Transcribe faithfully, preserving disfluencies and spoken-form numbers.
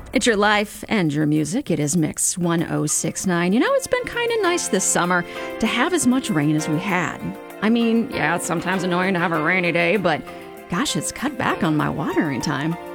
It's your life and your music. It is Mix one oh six point nine. You know, it's been kind of nice this summer to have as much rain as we had. I mean, yeah, it's sometimes annoying to have a rainy day, but gosh, it's cut back on my watering time.